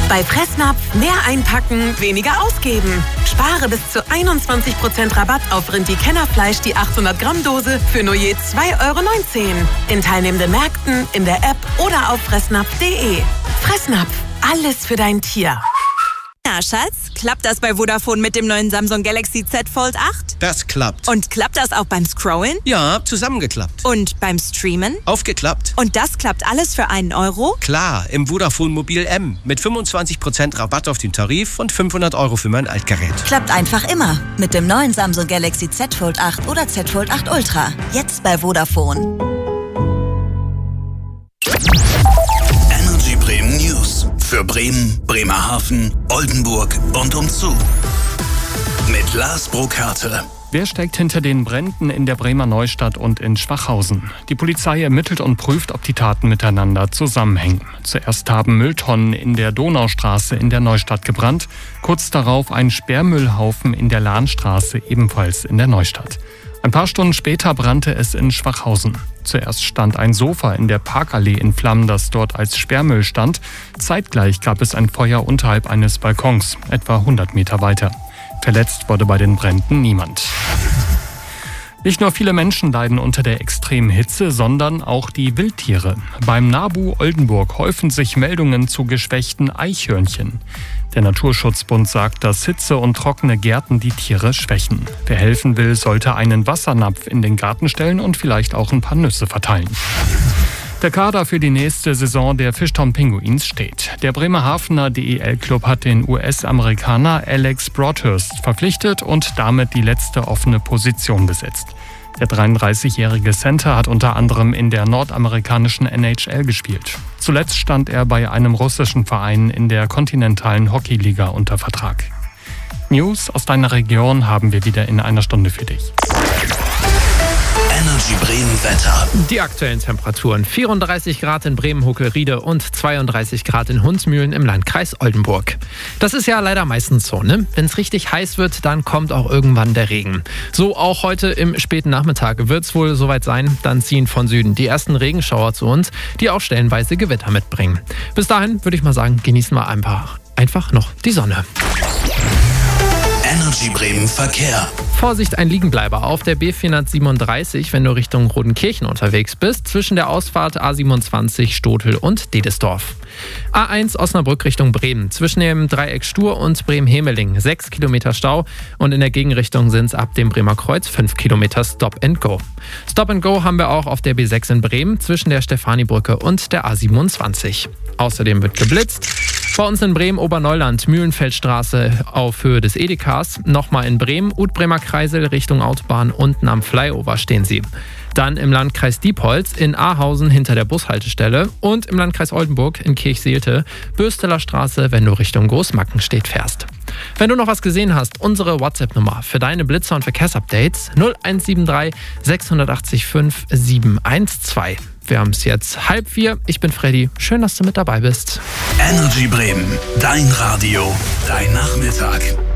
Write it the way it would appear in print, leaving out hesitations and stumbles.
Bei Fressnapf mehr einpacken, weniger ausgeben. Spare bis zu 21% Rabatt auf Rindi-Kennerfleisch die 800 Gramm Dose für nur je 2,19 € in teilnehmenden Märkten, in der App oder auf fressnapf.de. Fressnapf, alles für dein Tier. Na, Schatz, klappt das bei Vodafone mit dem neuen Samsung Galaxy Z Fold 8? Das klappt. Und klappt das auch beim Scrollen? Ja, zusammengeklappt. Und beim Streamen? Aufgeklappt. Und das klappt alles für 1 €? Klar, im Vodafone Mobil M mit 25% Rabatt auf den Tarif und 500 € für mein Altgerät. Klappt einfach immer mit dem neuen Samsung Galaxy Z Fold 8 oder Z Fold 8 Ultra. Jetzt bei Vodafone. Energy Bremen News. Für Bremen, Bremerhaven, Oldenburg und umzu. Mit Lars Burkhardt. Wer steckt hinter den Bränden in der Bremer Neustadt und in Schwachhausen? Die Polizei ermittelt und prüft, ob die Taten miteinander zusammenhängen. Zuerst haben Mülltonnen in der Donaustraße in der Neustadt gebrannt. Kurz darauf ein Sperrmüllhaufen in der Lahnstraße, ebenfalls in der Neustadt. Ein paar Stunden später brannte es in Schwachhausen. Zuerst stand ein Sofa in der Parkallee in Flammen, das dort als Sperrmüll stand. Zeitgleich gab es ein Feuer unterhalb eines Balkons, etwa 100 Meter weiter. Verletzt wurde bei den Bränden niemand. Nicht nur viele Menschen leiden unter der extremen Hitze, sondern auch die Wildtiere. Beim NABU Oldenburg häufen sich Meldungen zu geschwächten Eichhörnchen. Der Naturschutzbund sagt, dass Hitze und trockene Gärten die Tiere schwächen. Wer helfen will, sollte einen Wassernapf in den Garten stellen und vielleicht auch ein paar Nüsse verteilen. Der Kader für die nächste Saison der Fishtown Penguins steht. Der Bremerhavener DEL-Club hat den US-Amerikaner Alex Broadhurst verpflichtet und damit die letzte offene Position besetzt. Der 33-jährige Center hat unter anderem in der nordamerikanischen NHL gespielt. Zuletzt stand er bei einem russischen Verein in der kontinentalen Hockeyliga unter Vertrag. News aus deiner Region haben wir wieder in einer Stunde für dich. Energy Bremen Wetter. Die aktuellen Temperaturen: 34 Grad in Bremen-Huckelriede und 32 Grad in Hundsmühlen im Landkreis Oldenburg. Das ist ja leider meistens so, ne? Wenn es richtig heiß wird, dann kommt auch irgendwann der Regen. So auch heute im späten Nachmittag wird es wohl soweit sein. Dann ziehen von Süden die ersten Regenschauer zu uns, die auch stellenweise Gewitter mitbringen. Bis dahin würde ich mal sagen, genießen wir einfach noch die Sonne. Energy Bremen Verkehr. Vorsicht, ein Liegenbleiber auf der B437, wenn du Richtung Rodenkirchen unterwegs bist, zwischen der Ausfahrt A27 Stotel und Dedesdorf. A1 Osnabrück Richtung Bremen, zwischen dem Dreieck Stur und Bremen-Hemeling 6 Kilometer Stau und in der Gegenrichtung sind es ab dem Bremer Kreuz 5 Kilometer Stop and Go. Stop and Go haben wir auch auf der B6 in Bremen, zwischen der Stefanibrücke und der A27. Außerdem wird geblitzt. Bei uns in Bremen Oberneuland, Mühlenfeldstraße auf Höhe des Edekas. Nochmal in Bremen, Utbremer Kreisel Richtung Autobahn, unten am Flyover stehen sie. Dann im Landkreis Diepholz in Ahausen hinter der Bushaltestelle und im Landkreis Oldenburg in Kirchseelte, Bürsteler Straße, wenn du Richtung Großmackenstedt fährst. Wenn du noch was gesehen hast, unsere WhatsApp-Nummer für deine Blitzer- und Verkehrsupdates 0173 680 5712. Wir haben es jetzt 3:30. Ich bin Freddy. Schön, dass du mit dabei bist. Energy Bremen. Dein Radio. Dein Nachmittag.